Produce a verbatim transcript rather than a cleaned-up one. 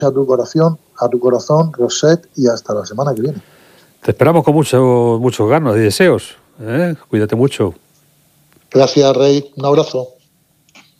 a tu corazón, a tu corazón, Roset, y hasta la semana que viene. Te esperamos con mucho, muchos ganas y deseos, ¿eh? Cuídate mucho. Gracias, Rey. Un abrazo.